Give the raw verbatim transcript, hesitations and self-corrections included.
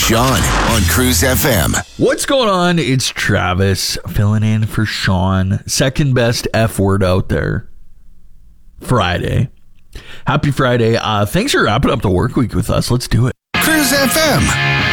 Sean on Cruise F M. What's going on? It's Travis filling in for Sean. Second best F word out there. Friday. Happy Friday. Uh, thanks for wrapping up the work week with us. Let's do it. Cruise F M.